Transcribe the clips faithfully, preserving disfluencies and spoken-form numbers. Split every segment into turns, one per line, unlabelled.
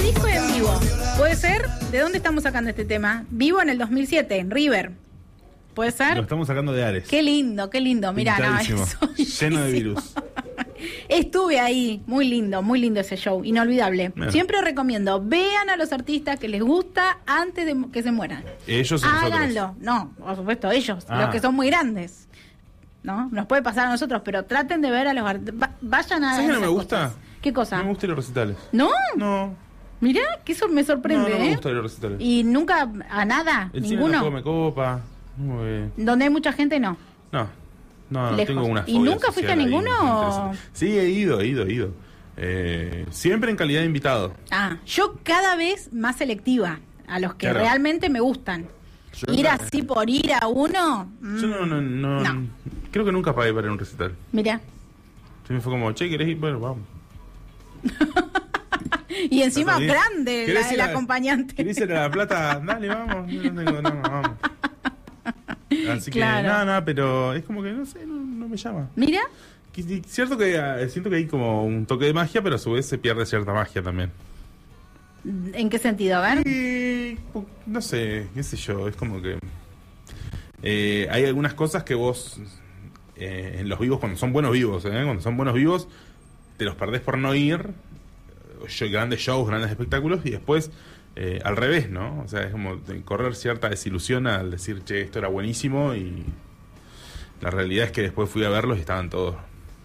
disco y en vivo. ¿Puede ser? ¿De dónde estamos sacando este tema? Vivo en el dos mil siete, en River. ¿Puede ser?
Lo estamos sacando de Ares.
Qué lindo, qué lindo. Mirá, no, eso,
lleno de virus.
Estuve ahí, muy lindo, muy lindo ese show, inolvidable. Mira. Siempre recomiendo, vean a los artistas que les gusta antes de que se mueran.
Ellos o
háganlo,
nosotros.
No, por supuesto, ellos,
ah.
los que son muy grandes. ¿No? Nos puede pasar a nosotros, pero traten de ver a los artistas. Vayan a.
¿Sabes qué no me gusta?
Cosas. ¿Qué cosa?
No me gustan los recitales.
¿No?
No.
Mirá, que eso me sorprende,
no, no me
¿eh?
gustan los recitales.
¿Y nunca a nada?
El
¿Ninguno?
Cine me copa. Muy...
¿Donde hay mucha gente, no?
No. No, no tengo una
¿Y nunca fuiste a ninguno?
Sí, he ido, he ido, he ido. Eh, siempre en calidad de invitado.
Ah, yo cada vez más selectiva a los que
claro.
realmente me gustan. Yo ir así por ir a uno.
Mmm, yo no, no, no,
no.
Creo que nunca pagué para ir a un recital.
Mirá.
Sí, me fue como, che, ¿querés ir? Bueno, vamos.
Y encima grande la, el acompañante.
¿Querés ir a La Plata? Dale, vamos. No tengo nada, vamos. Así que
claro.
nada, nada, pero es como que no sé, no, no me llama.
Mira.
Cierto que uh, siento que hay como un toque de magia, pero a su vez se pierde cierta magia también.
¿En qué sentido? A ver.
Y, no sé, qué sé yo, es como que eh, hay algunas cosas que vos eh, en los vivos, cuando son buenos vivos, ¿eh? cuando son buenos vivos, te los perdés por no ir, yo, grandes shows, grandes espectáculos, y después eh, al revés, ¿no? O sea, es como correr cierta desilusión al decir, che, esto era buenísimo, y la realidad es que después fui a verlos y estaban todos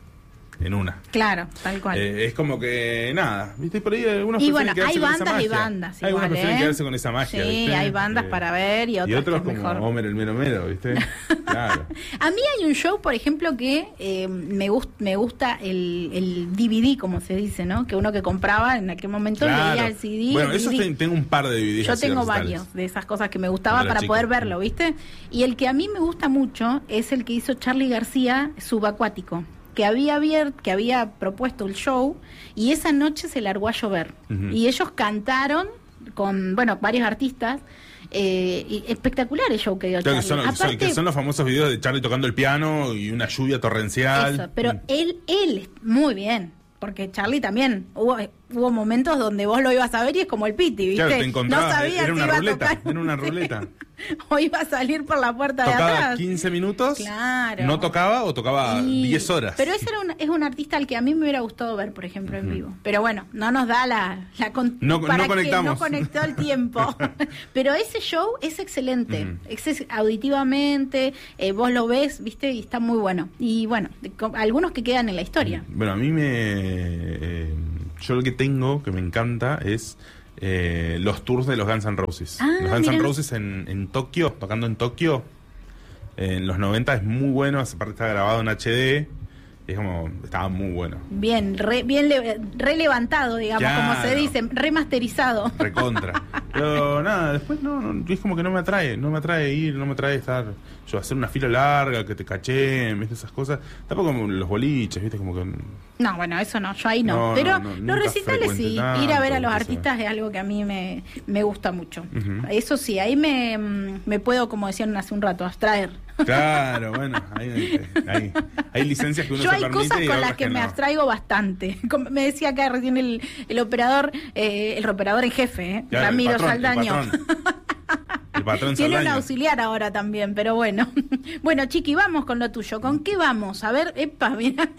en una.
Claro, tal cual.
Eh, es como que nada, ¿viste? Por ahí algunos
y
prefieren
bueno, hay
quedarse
bandas
con esa
y
magia.
bandas.
Hay
igual,
algunos prefieren
¿eh?
quedarse con esa magia.
Sí,
¿viste?
hay bandas
eh,
para ver y otros,
y otros
que es
como
mejor.
Homer el mero mero, ¿viste? Claro.
A mí hay un show, por ejemplo, que eh, me, gust, me gusta el, el D V D, como se dice, ¿no? Que uno que compraba en aquel momento
claro.
leía el C D.
Bueno,
el
esos
D V D.
ten, tengo un par de D V Ds.
Yo tengo
recitales.
varios de esas cosas que me gustaba para
chico.
poder verlo, ¿viste? Y el que a mí me gusta mucho es el que hizo Charly García, Subacuático, que había abierto, que había propuesto el show y esa noche se largó a llover. Uh-huh. Y ellos cantaron con, bueno, varios artistas. Eh, y espectacular el show que dio
claro,
Charly.
que, son,
Aparte,
que son los famosos videos de Charly tocando el piano y una lluvia torrencial.
Eso, pero mm. él, él, muy bien. Porque Charly también, hubo, hubo momentos donde vos lo ibas a ver y es como el Piti, ¿viste?
Claro, te encontrabas,
no sabías
era una
si iba
ruleta,
a tocar.
Era una ruleta.
O iba a salir por la puerta
tocaba
de atrás.
quince minutos,
claro.
no tocaba o tocaba
y...
diez horas.
Pero ese era un, es un artista al que a mí me hubiera gustado ver, por ejemplo, en uh-huh. vivo. Pero bueno, no nos da la... la con...
no,
para
no conectamos.
Que no conectó el tiempo. Pero ese show es excelente. Uh-huh. Es auditivamente, eh, vos lo ves, ¿viste? Y está muy bueno. Y bueno, de, con, algunos que quedan en la historia.
Bueno, a mí me... Eh, yo lo que tengo, que me encanta, es... Eh, los tours de los Guns N' Roses.
Ah,
los Guns N'
mirá.
Roses en, en Tokio, tocando en Tokio, en los noventa es muy bueno, aparte está grabado en H D, es como, estaba muy bueno.
Bien, re, bien le, re levantado, digamos,
claro.
como se dice, remasterizado.
Recontra. Pero nada, después no, no, es como que no me atrae, no me atrae ir, no me atrae estar, yo hacer una fila larga, que te cacheen, ¿viste? Esas cosas. Tampoco como los boliches, ¿viste? Como que...
No, bueno, eso no, yo ahí no.
no
Pero
no, no,
los recitales sí,
tanto,
ir a ver a los artistas es algo que a mí me, me gusta mucho. Uh-huh. Eso sí, ahí me, me puedo, como decían hace un rato, abstraer.
Claro, bueno, hay, hay, hay licencias que uno
yo
se
hay
permite
cosas
y
con las
que,
que
que
me
no.
abstraigo bastante. Como me decía acá recién el, el operador, eh, el operador en jefe, eh,
claro,
Ramiro
el patrón,
Saldaño.
El patrón, el patrón
Tiene
Saldaño.
un auxiliar ahora también, pero bueno. Bueno, Chiqui, vamos con lo tuyo. ¿Con qué vamos? A ver, epa, mira.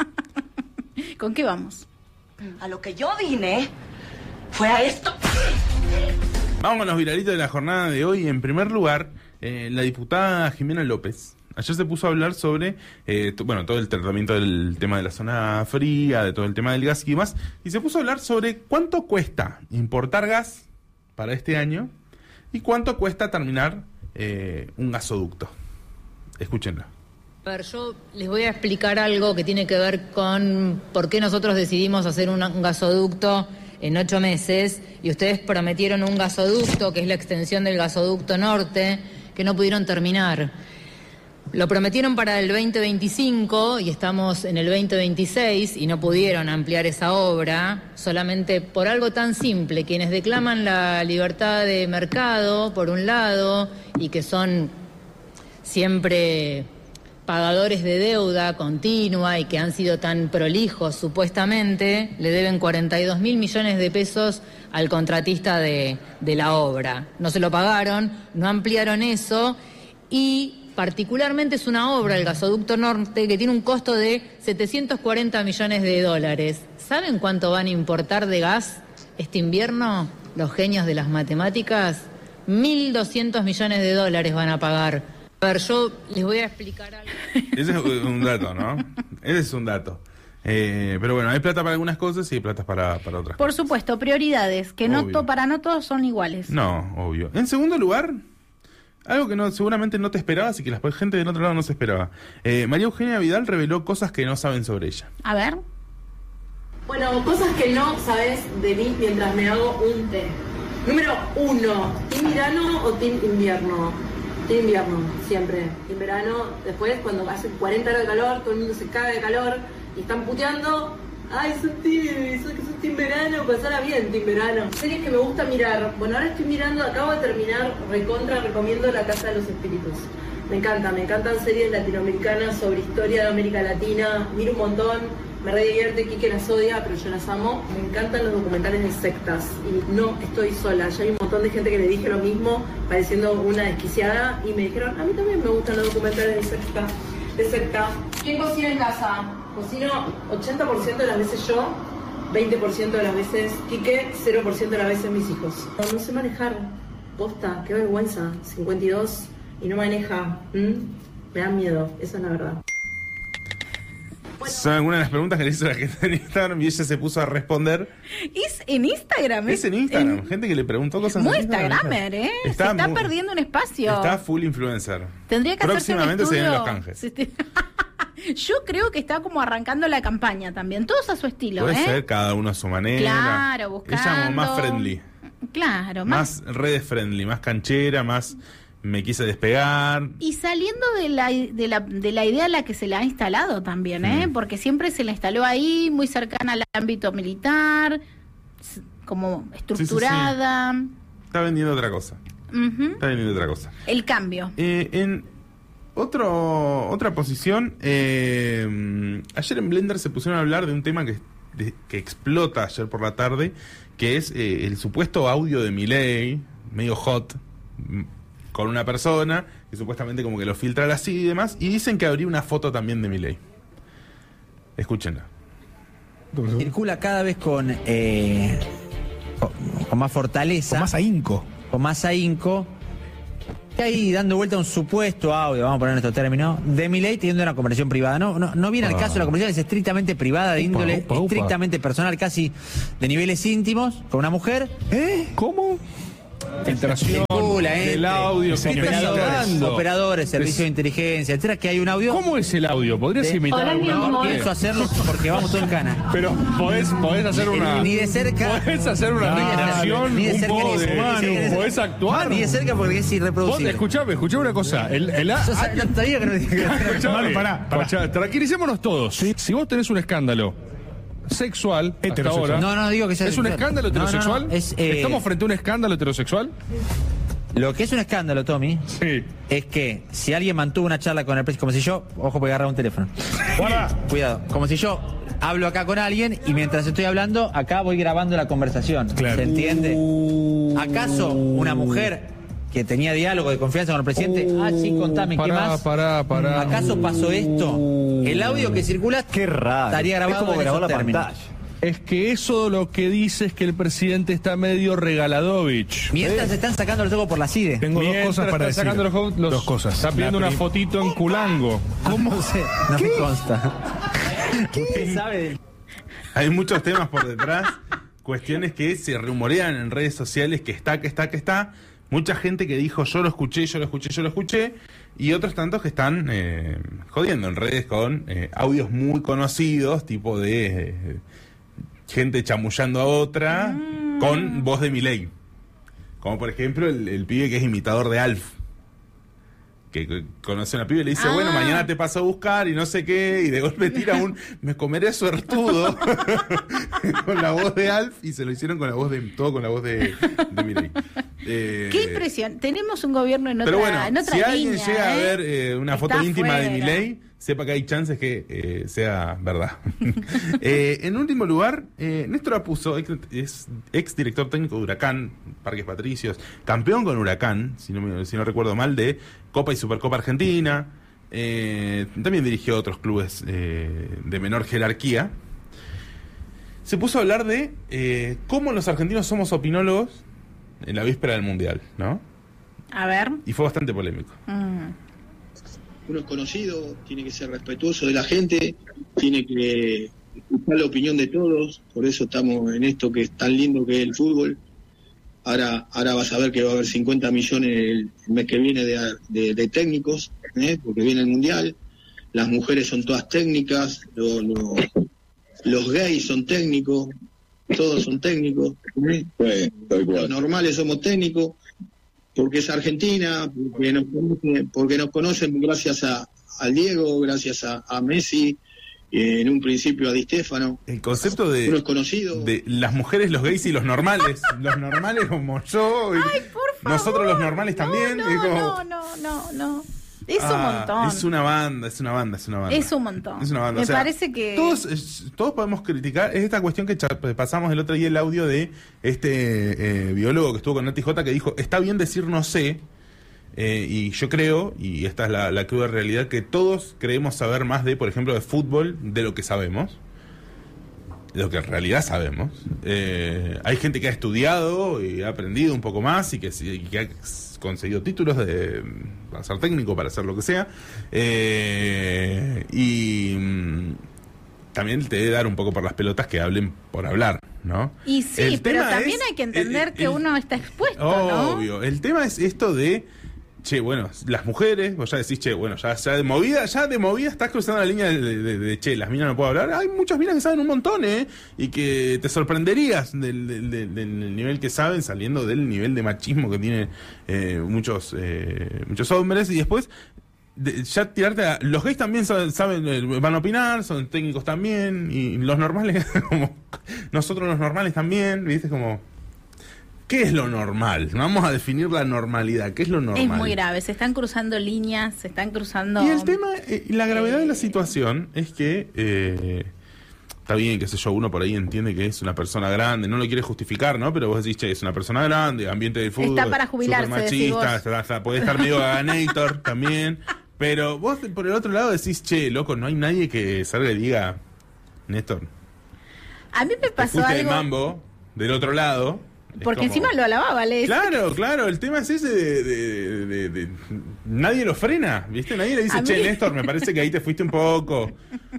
¿Con qué vamos?
A lo que yo vine fue a esto.
Vamos con los viralitos de la jornada de hoy. En primer lugar, eh, la diputada Jimena López ayer se puso a hablar sobre eh, t- bueno, todo el tratamiento del tema de la zona fría, de todo el tema del gas y demás, y se puso a hablar sobre cuánto cuesta importar gas para este año y cuánto cuesta terminar eh, un gasoducto. Escúchenla.
A ver, yo les voy a explicar algo que tiene que ver con por qué nosotros decidimos hacer un, un gasoducto en ocho meses y ustedes prometieron un gasoducto, que es la extensión del gasoducto norte, que no pudieron terminar. Lo prometieron para el veinte veinticinco y estamos en el veinte veintiséis y no pudieron ampliar esa obra solamente por algo tan simple. Quienes declaman la libertad de mercado, por un lado, y que son siempre pagadores de deuda continua y que han sido tan prolijos supuestamente, le deben cuarenta y dos mil millones de pesos al contratista de, de la obra. No se lo pagaron, no ampliaron eso y particularmente es una obra, el gasoducto norte, que tiene un costo de setecientos cuarenta millones de dólares. ¿Saben cuánto van a importar de gas este invierno? Los genios de las matemáticas, mil doscientos millones de dólares van a pagar. A ver, yo les voy a explicar algo.
Ese es un dato, ¿no? Ese es un dato. Eh, pero bueno, hay plata para algunas cosas y hay plata para, para otras
Por
cosas.
supuesto, prioridades, que no to, para no todos son iguales.
No, obvio. En segundo lugar, algo que no seguramente no te esperabas y que la gente del otro lado no se esperaba. Eh, María Eugenia Vidal reveló cosas que no saben sobre ella.
A ver.
Bueno, cosas que no sabes de mí mientras me hago un té. Número uno, ¿team verano o team invierno? Team invierno, siempre. Team verano, después cuando hace cuarenta grados de calor, todo el mundo se caga de calor y están puteando. Ay, son team, son, son team verano, pasala bien, team verano. Series que me gusta mirar. Bueno, ahora estoy mirando, acabo de terminar, recontra, recomiendo La Casa de los Espíritus. Me encanta, me encantan series latinoamericanas sobre historia de América Latina, miro un montón. Me re divierte, Quique las odia, pero yo las amo. Me encantan los documentales de sectas y no estoy sola. Ya hay un montón de gente que le dije lo mismo, pareciendo una desquiciada, y me dijeron, a mí también me gustan los documentales de secta. De secta. ¿Quién cocina en casa? Cocino ochenta por ciento de las veces yo, veinte por ciento de las veces Quique, cero por ciento de las veces mis hijos. No, no sé manejar. Posta, qué vergüenza. cincuenta y dos y no maneja. ¿Mm? Me da miedo, esa es la verdad.
Son algunas de las preguntas que le hizo la gente en Instagram y ella se puso a responder.
Es en Instagram.
Es en Instagram. En... Gente que le preguntó cosas.
Muy Instagramer, ¿eh? Está se está muy... perdiendo un espacio.
Está full influencer.
Tendría que
Próximamente
hacerse un
se
estudio.
vienen los canjes.
Yo creo que está como arrancando la campaña también. Todos a su estilo,
Puede
¿eh?
ser, cada uno a su manera.
Claro, buscando.
Ella como más friendly.
Claro,
más... Más redes friendly, más canchera, más... Me quise despegar.
Y saliendo de la, de la, de la idea a la que se la ha instalado también, ¿eh? Mm. Porque siempre se la instaló ahí, muy cercana al ámbito militar, como estructurada.
Sí, sí, sí. Está vendiendo otra cosa. Uh-huh. Está vendiendo otra cosa.
El cambio.
Eh, en otro otra posición, eh, ayer en Blender se pusieron a hablar de un tema que, de, que explota ayer por la tarde, que es eh, el supuesto audio de Milei, medio hot, con una persona que supuestamente como que lo filtra así y demás, y dicen que habría una foto también de Milei. Escúchenla.
Circula cada vez con, eh, con, con más fortaleza.
Con más ahínco.
Con más ahínco. Está ahí dando vuelta un supuesto audio, vamos a poner en estos términos, de Milei teniendo una conversación privada. No, no, no viene al caso, la conversación es estrictamente privada, de índole upa, upa, upa. estrictamente personal, casi de niveles íntimos, con una mujer.
¿Eh? ¿Cómo?
Filtración del
audio,
operadores, operadores, servicios de inteligencia, etcétera, que hay un audio.
¿Cómo es el audio? ¿Podrías imitar
Hola,
alguna
No
parte?
pienso hacerlo porque vamos todo en cana.
Pero podés, podés hacer una.
Ni de cerca.
Podés hacer una recreación
ni de
un
cerca,
poco
ni de
de
cerca,
humano.
ni de cerca.
Podés actuar.
Ni de cerca porque es irreproducible.
Vos, escuchame, escuchame una cosa. El, el,
Yo sabía que no
escuchame, pará, pará. Tranquilicémonos todos. ¿Sí? Si vos tenés un escándalo sexual, heterosexual. Hasta ahora,
no, no digo que sea
¿es un escándalo heterosexual?
No, no, no. Es, eh...
¿Estamos frente a un escándalo heterosexual?
Lo que es un escándalo, Tommy,
sí.
es que si alguien mantuvo una charla con el presidente, como si yo, ojo, porque agarrar un teléfono.
Guarda.
Cuidado, como si yo hablo acá con alguien y mientras estoy hablando, acá voy grabando la conversación. Claro. ¿Se entiende? ¿Acaso una mujer que tenía diálogo de confianza con el presidente? Ah, sí, contame,
pará,
¿qué más?
Pará, pará.
¿Acaso pasó esto? El audio que circula,
qué raro.
Estaría grabado
es como
en
grabó
esos
la
términos.
pantalla.
Es que eso lo que dice es que el presidente está medio regaladovich.
Mientras se están sacando los ojos por la C I D E.
Tengo
Mientras
dos cosas para decir. Sacando los, los, dos cosas. Está pidiendo una fotito en Culango.
¿Cómo? No, sé, no me consta. ¿Qué sabe de...
Hay muchos temas por detrás, cuestiones que se rumorean en redes sociales, que está, que está, que está. Mucha gente que dijo yo lo escuché, yo lo escuché, yo lo escuché. Y otros tantos que están eh, jodiendo en redes con eh, audios muy conocidos, tipo de eh, gente chamullando a otra, mm. con voz de Milei. Como por ejemplo el, el pibe que es imitador de Alf. Que, que conoce a una pibe y le dice, ah. bueno, mañana te paso a buscar y no sé qué, y de golpe tira un, me comeré suertudo, con la voz de Alf, y se lo hicieron con la voz de, todo con la voz de, de Milei. Eh,
Qué impresión. Tenemos un gobierno en otra,
pero bueno,
en otra
si
línea,
alguien llega
¿eh?
a ver eh, una
Está
foto íntima
afuera.
de Milei, sepa que hay chances que eh, sea verdad. eh, en último lugar, eh, Néstor Apuso ex, es ex director técnico de Huracán, Parques Patricios, campeón con Huracán, si no, me, si no recuerdo mal, de Copa y Supercopa Argentina. Eh, también dirigió otros clubes eh, de menor jerarquía. Se puso a hablar de eh, cómo los argentinos somos opinólogos en la víspera del Mundial, ¿no?
A ver.
Y fue bastante polémico.
Mm.
Uno es conocido, tiene que ser respetuoso de la gente, tiene que escuchar la opinión de todos, por eso estamos en esto que es tan lindo que es el fútbol. Ahora ahora vas a ver que va a haber cincuenta millones el mes que viene de, de, de técnicos, ¿eh? Porque viene el Mundial, las mujeres son todas técnicas, lo, lo, los gays son técnicos, todos son técnicos, ¿eh?
Sí, tal cual.
Los normales somos técnicos, porque es Argentina, porque nos conocen, porque nos conocen gracias a, a Diego, gracias a, a Messi, eh, en un principio a Di Stéfano.
El concepto de,
Uno es conocido.
de las mujeres, los gays y los normales. Los normales como yo. y
Ay, por favor.
Nosotros los normales también.
No,
es como,
no, no, no, no. Es
ah,
un montón.
Es una banda, es una banda, es una banda.
Es un montón.
Es una banda.
Me
o sea,
parece que...
Todos, es- todos podemos criticar. Es esta cuestión que cha- pasamos el otro día, el audio de este eh, biólogo que estuvo con Nati J, que dijo, está bien decir no sé. Eh, y yo creo, y esta es la, la cruda realidad, que todos creemos saber más de, por ejemplo, de fútbol de lo que sabemos. De lo que en realidad sabemos. Eh, hay gente que ha estudiado y ha aprendido un poco más y que, y que ha conseguido títulos de, para ser técnico, para hacer lo que sea. Eh, y mm, también te debe dar un poco por las pelotas que hablen por hablar, ¿no?
Y sí,
El
pero
tema
también
es-
hay que entender
el-
que
el-
uno está expuesto, ¿no?
Obvio. El tema es esto de, che, bueno, las mujeres, vos ya decís, che, bueno, ya, ya de movida, ya de movida estás cruzando la línea de, de- de- de, che, las minas no puedo hablar. Hay muchas minas que saben un montón, ¿eh? Y que te sorprenderías del, del- del- del nivel que saben, saliendo del nivel de machismo que tienen eh, muchos, eh, muchos hombres. Y después, de- ya tirarte a... Los gays también saben, saben, eh, van a opinar, son técnicos también, y los normales, como nosotros los normales también, ¿viste? Como... ¿Qué es lo normal? Vamos a definir la normalidad. ¿Qué es lo normal?
Es muy grave, se están cruzando líneas, se están cruzando...
Y el tema, eh, y la gravedad de la
eh,
situación es que eh, está bien, qué sé yo, uno por ahí entiende que es una persona grande, no lo quiere justificar, ¿no? Pero vos decís, che, es una persona grande, ambiente de fútbol,
Está para jubilarse,
súper
decís vos.
machista, está- está- puede estar medio ganator también, pero vos por el otro lado decís, che, loco, no hay nadie que salga y diga, Néstor,
A mí me
te
pasó
fuiste de
algo...
mambo del otro lado. Es
Porque
como-
encima lo alababa, le decía
Claro, claro, el tema es ese de, de- de- de- de- nadie lo frena, ¿viste? Nadie le dice,
A
che,
mí-
Néstor, me parece que ahí te fuiste un poco.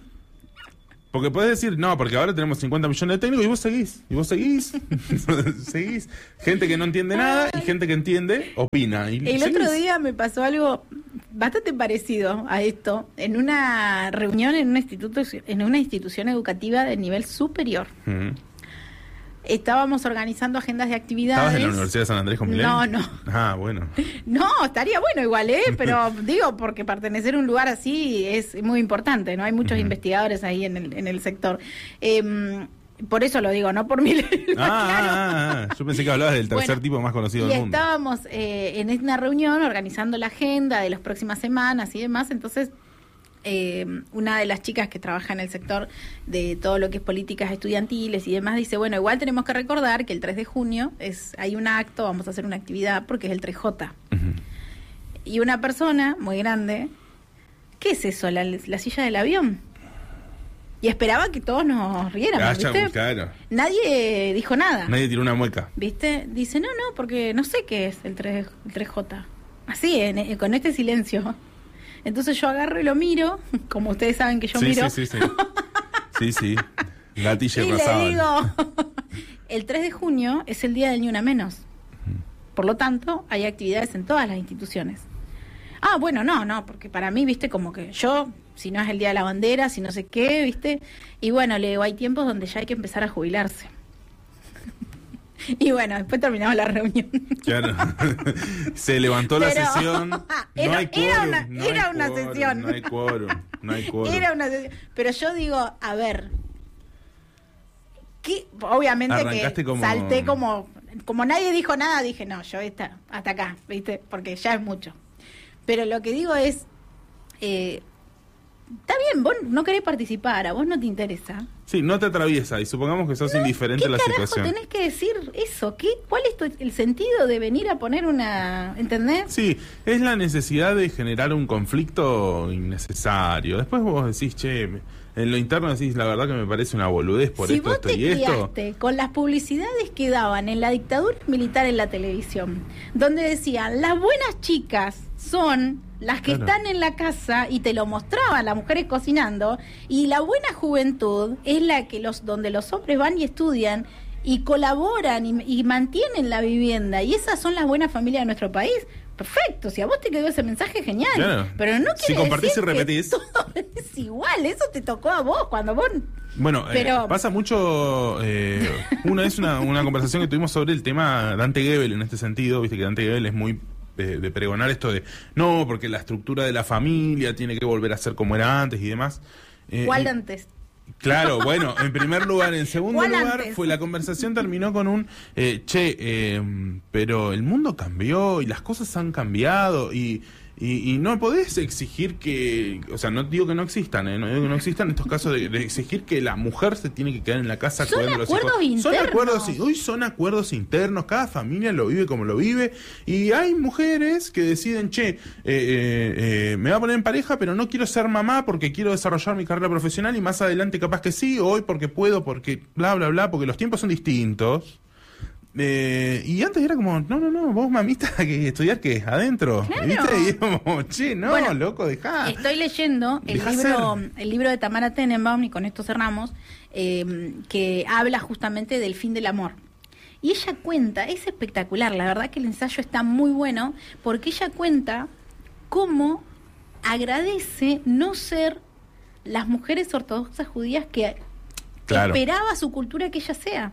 Porque puedes decir, no, porque ahora tenemos cincuenta millones de técnicos y vos seguís, y vos seguís, seguís. Gente que no entiende nada y gente que entiende, opina. Y
El
seguís.
otro día me pasó algo bastante parecido a esto, en una reunión en un instituto, en una institución educativa de nivel superior.
Mm.
Estábamos organizando agendas de actividades.
¿Estabas en la Universidad de San Andrés con Milei?
No, no.
Ah, bueno.
No, estaría bueno igual, ¿eh? Pero digo, porque pertenecer a un lugar así es muy importante, ¿no? Hay muchos
Ujú.
investigadores ahí en el, en el sector. Eh, por eso lo digo, no por mi
Ah, ah, ah, yo pensé que hablabas del tercer
Bueno,
tipo más conocido
Y
del mundo.
estábamos eh, en una reunión organizando la agenda de las próximas semanas y demás, entonces eh, una de las chicas que trabaja en el sector de todo lo que es políticas estudiantiles y demás dice, bueno, igual tenemos que recordar que el tres de junio es hay un acto, vamos a hacer una actividad porque es el tres J.
Ujú.
Y una persona muy grande, ¿qué es eso? La, la silla del avión. Y esperaba que todos nos riéramos,
Ah, ya,
¿viste?
claro.
Nadie dijo nada.
Nadie tiró una mueca.
¿Viste? Dice, no, no, porque no sé qué es el, tres, el tres J. Así, en- en- con este silencio. Entonces yo agarro y lo miro, como ustedes saben que yo
sí,
miro,
sí, sí, sí. Sí, sí. Gatilla
y
y
le
Razábal.
digo, el tres de junio es el día del Ni Una Menos. Por lo tanto, hay actividades en todas las instituciones. Ah, bueno, no, no, porque para mí, viste, como que yo, si no es el Día de la Bandera, si no sé qué, viste, y bueno, le digo, hay tiempos donde ya hay que empezar a jubilarse. Y bueno, después terminamos la reunión.
Claro. Se levantó la
Pero-
sesión. No
Era-
hay
era
quórum,
una-
no
era
hay
una
quórum,
sesión.
No hay quórum. No hay quórum.
Era una sesión. Pero yo digo, a ver, ¿qué? Obviamente
Arrancaste
que
como-
salté como como nadie dijo nada, dije, no, yo esta, hasta acá, ¿viste? Porque ya es mucho. Pero lo que digo es, eh, está bien, vos no querés participar, a vos no te interesa.
Sí, no te atraviesa y supongamos que sos no, indiferente a la situación.
¿Qué carajo tenés que decir eso? ¿Qué, ¿Cuál es tu, el sentido de venir a poner una... ¿Entendés?
Sí, es la necesidad de generar un conflicto innecesario. Después vos decís, che, en lo interno decís, la verdad que me parece una boludez por
si
esto,
vos
esto
te
y esto.
criaste con las publicidades que daban en la dictadura militar en la televisión, donde decían, las buenas chicas son... las que claro. están en la casa y te lo mostraban las mujeres cocinando, y la buena juventud es la que los donde los hombres van y estudian y colaboran y, y mantienen la vivienda, y esas son las buenas familias de nuestro país. Perfecto, si a vos te quedó ese mensaje, genial, claro. Pero no quiere
si compartís
decir
y repetís
que todo es igual, eso te tocó a vos cuando vos...
Bueno, Pero... eh, pasa mucho, eh, una vez una, una conversación que tuvimos sobre el tema Dante Gebel en este sentido, viste que Dante Gebel es muy De, de pregonar esto de no, porque la estructura de la familia tiene que volver a ser como era antes y demás. Eh,
¿Cuál antes?
Claro, bueno, en primer lugar. En segundo lugar,
antes?
fue la conversación terminó con un eh, che, eh, pero el mundo cambió y las cosas han cambiado y, y, y no podés exigir que, o sea, no digo que no existan, eh, no digo que no existan estos casos de, de exigir que la mujer se tiene que quedar en la casa
son
cuidando los
acuerdos
hijos.
Internos.
Son acuerdos, hoy son acuerdos internos, cada familia lo vive como lo vive, y hay mujeres que deciden, che, eh, eh, eh, me voy a poner en pareja, pero no quiero ser mamá porque quiero desarrollar mi carrera profesional y más adelante capaz que sí, hoy porque puedo, porque bla, bla, bla, porque los tiempos son distintos. Eh, y antes era como, no, no, no, vos mamita, que estudiar qué, adentro,
claro.
¿viste? Y es como, che, no, bueno, loco, dejá.
Estoy leyendo el
dejá
libro,
ser.
el libro de Tamara Tenenbaum, y con esto cerramos, eh, que habla justamente del fin del amor. Y ella cuenta, es espectacular, la verdad que el ensayo está muy bueno, porque ella cuenta cómo agradece no ser las mujeres ortodoxas judías que claro. esperaba su cultura que ella sea.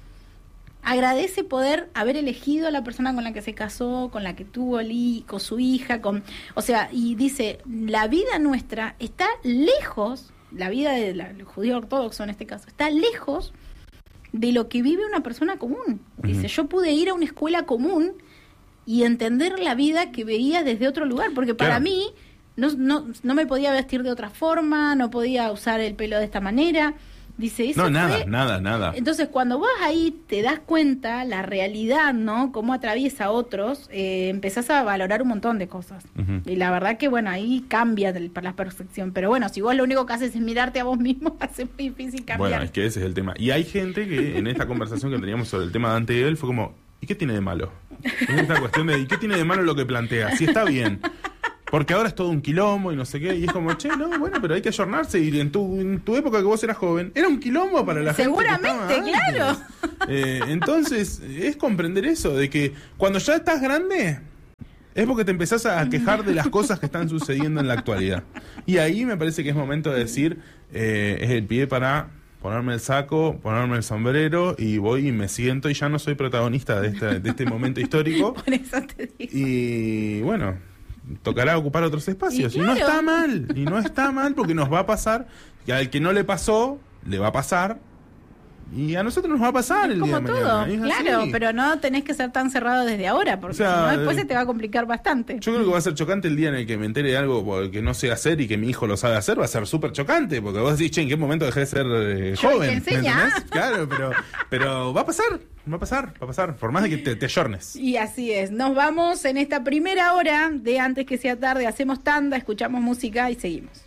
Agradece poder haber elegido a la persona con la que se casó, con la que tuvo el hijo, con su hija, con, o sea, y dice, la vida nuestra está lejos, la vida del judío ortodoxo en este caso, está lejos de lo que vive una persona común. Dice, uh-huh. yo pude ir a una escuela común y entender la vida que veía desde otro lugar, porque para claro. mí no, no, no me podía vestir de otra forma, no podía usar el pelo de esta manera. Dice, eso
no, nada,
fue...
nada, nada.
Entonces, cuando vos ahí te das cuenta la realidad, ¿no? Cómo atraviesa a otros, eh, empezás a valorar un montón de cosas. Uh-huh. Y la verdad que, bueno, ahí cambia el, la percepción. Pero bueno, si vos lo único que haces es mirarte a vos mismo, hace muy difícil cambiar.
Bueno, es que ese es el tema. Y hay gente que en esta conversación que teníamos sobre el tema de Dante Gebel fue como, ¿y qué tiene de malo? En esta cuestión de, ¿y qué tiene de malo lo que plantea? Si está bien. Porque ahora es todo un quilombo y no sé qué, y es como, che, no, bueno, pero hay que ayornarse, y en tu, en tu época que vos eras joven, era un quilombo para la
Seguramente,
gente que estaba
claro.
Eh, entonces, es comprender eso, de que cuando ya estás grande, es porque te empezás a quejar de las cosas que están sucediendo en la actualidad. Y ahí me parece que es momento de decir, eh, es el pie para ponerme el saco, ponerme el sombrero, y voy y me siento, y ya no soy protagonista de este, de este momento histórico.
Por eso te digo.
Y bueno... tocará ocupar otros espacios.
Y, claro.
y no está mal, y no está mal porque nos va a pasar, y al que no le pasó, le va a pasar, y a nosotros nos va a pasar
es
el
como
día de
todo,
mañana.
claro,
así.
pero no tenés que ser tan cerrado desde ahora, porque o sea, si no después se te va a complicar bastante.
Yo creo que va a ser chocante el día en el que me entere de algo que no sé hacer y que mi hijo lo sabe hacer, va a ser súper chocante, porque vos decís, che, ¿en qué momento dejé de ser eh, joven?
¿Me enseñás?
Claro, pero, pero va a pasar. Va a pasar, va a pasar, por más de que te, te ayornes.
Y así es. Nos vamos en esta primera hora de Antes que sea tarde. Hacemos tanda, escuchamos música y seguimos.